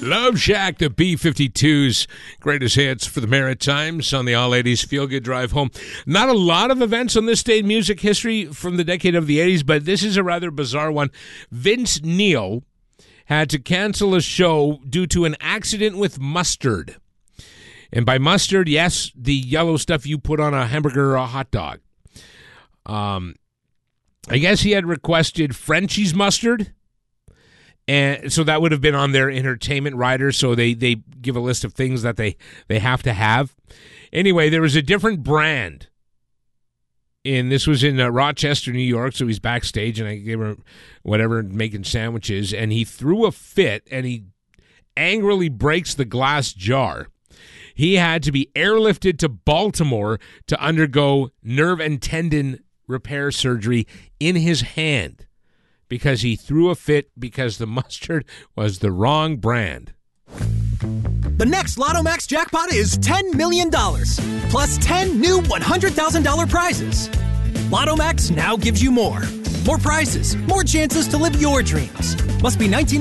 Love Shack, the B-52's greatest hits for the Maritimes on the All-80s Feel Good Drive Home. Not a lot of events on this day in music history from the decade of the 80s, but this is a rather bizarre one. Vince Neil had to cancel a show due to an accident with mustard. And by mustard, yes, the yellow stuff you put on a hamburger or a hot dog. I guess he had requested Frenchie's mustard. And so that would have been on their entertainment rider. So they give a list of things that they have to have. Anyway, there was a different brand. And this was in Rochester, New York. So he's backstage and I gave him whatever, making sandwiches. And he threw a fit and he angrily breaks the glass jar. He had to be airlifted to Baltimore to undergo nerve and tendon repair surgery in his hand. Because he threw a fit because the mustard was the wrong brand. The next Lotto Max jackpot is $10 million, plus 10 new $100,000 prizes. Lotto Max now gives you more. More prizes, more chances to live your dreams. Must be 19